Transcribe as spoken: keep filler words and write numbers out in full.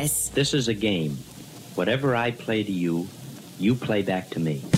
Yes. This is a game. Whatever I play to you, you play back to me.